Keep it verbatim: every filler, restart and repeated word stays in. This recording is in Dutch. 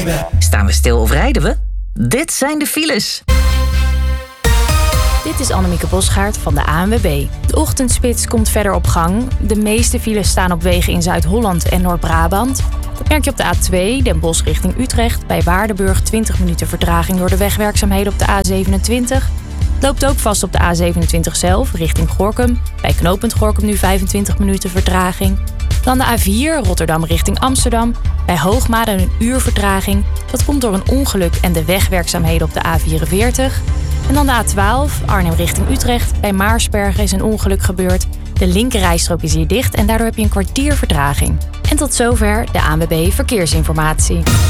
Staan we stil of rijden we? Dit zijn de files. Dit is Annemieke Bosgaard van de A N W B. De ochtendspits komt verder op gang. De meeste files staan op wegen in Zuid-Holland en Noord-Brabant. Dat merk je op de A twee, Den Bosch richting Utrecht. Bij Waardenburg twintig minuten vertraging door de wegwerkzaamheden op de A zevenentwintig. Het loopt ook vast op de A zevenentwintig zelf, richting Gorinchem. Bij knooppunt Gorinchem nu vijfentwintig minuten vertraging. Dan de A vier, Rotterdam richting Amsterdam. Bij Hoogmade een uur vertraging. Dat komt door een ongeluk en de wegwerkzaamheden op de A vierenveertig. En dan de A twaalf, Arnhem richting Utrecht. Bij Maarsbergen is een ongeluk gebeurd. De linkerrijstrook is hier dicht en daardoor heb je een kwartier vertraging. En tot zover de A N W B Verkeersinformatie.